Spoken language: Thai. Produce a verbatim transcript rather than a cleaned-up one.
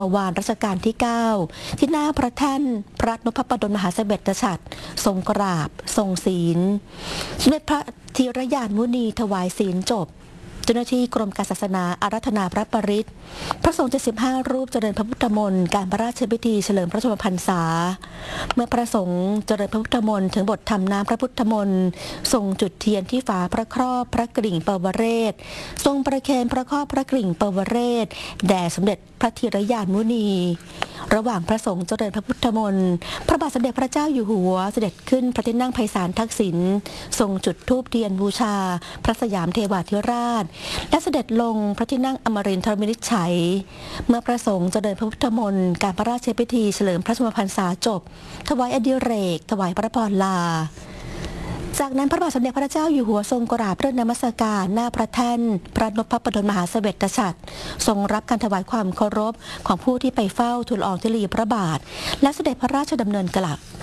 วานรัชกาลที่ เก้า ที่หน้าพระแท่นพระนพปดลมหาเสด็จฉัตรทรงกราบทรงศีลสมเด็จพระธีรยานมุนีถวายศีลจบเจ้าหน้าที่กรมการศาสนาอาราธนาพระปริตรพระสงฆ์เจ็ดสิบห้ารูปเจริญพระพุทธมนต์การพระราชพิธีเฉลิมพระชนมพรรษาเมื่อพระสงฆ์เจริญพระพุทธมนต์ถึงบทธรรมน้ำพระพุทธมนต์ทรงจุดเทียนที่ฝาพระครอบพระกริ่งปวเรศทรงประเคนพระครอบพระกริ่งปวเรศแด่สมเด็จพระธีรยานมุนีระหว่างพระสงฆ์เจริญพระพุทธมนต์พระบาทสมเด็จพระเจ้าอยู่หัวเสด็จขึ้นพระที่นั่งไพศาลทักษิณทรงจุดธูปเทียนบูชาพระสยามเทวาธิราชและเสด็จลงพระที่นั่งอมรินทรวินิจฉัยเมื่อพระสงฆ์เจริญพระพุทธมนต์การพระราชพิธีเฉลิมพระชนมพรรษาจบถวายอดิเรกถวายพระพรลาจากนั้นพระบาทสมเด็จพระเจ้าอยู่หัวทรงกราบเรื่องนมัสการหน้าพระแท่นพระนพปดลมหาเสด็จฉัตรทรงรับการถวายความเคารพของผู้ที่ไปเฝ้าทูลอองธุลีพระบาทและเสด็จพระราชดำเนินกลับ